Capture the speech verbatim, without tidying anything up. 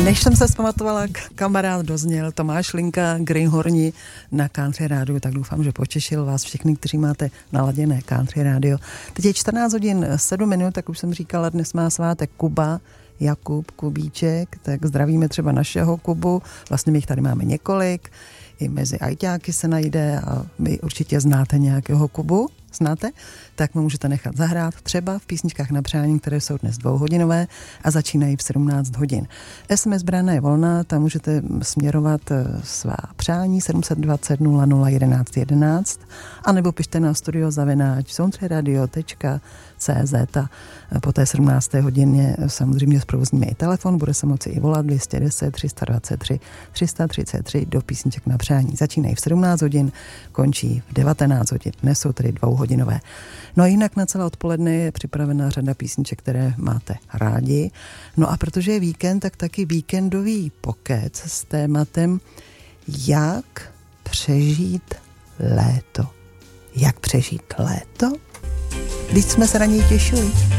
Než jsem se zpamatovala, kamarád dozněl Tomáš Linka, Greenhorni na Country Rádiu, tak doufám, že potěšil vás všechny, kteří máte naladěné Country Rádio. Teď je čtrnáct hodin sedm minut, tak už jsem říkala, dnes má svátek Kuba, Jakub, Kubíček, tak zdravíme třeba našeho Kubu, vlastně my jich tady máme několik, i mezi ajťáky se najde a vy určitě znáte nějakého Kubu, znáte? Tak mu můžete nechat zahrát třeba v písničkách na přání, které jsou dnes dvouhodinové a začínají v sedmnáct hodin. es em es brána je volná, tam můžete směrovat svá přání sedm set dvacet nula nula jedenáct jedenáct anebo pište na studio zavináč countryradio tečka cé zet a po té sedmnácté hodině samozřejmě zprovozníme i telefon, bude se moci i volat dvě stě deset tři sta dvacet tři tři sta třicet tři do písniček na přání. Začínají v sedmnáct hodin, končí v devatenáct hodin. Dnes jsou tedy dvouhodinové. No a jinak na celé odpoledne je připravena řada písniček, které máte rádi. No a protože je víkend, tak taky víkendový pokec s tématem jak přežít léto. Jak přežít léto? Vždyť jsme se na něj těšili.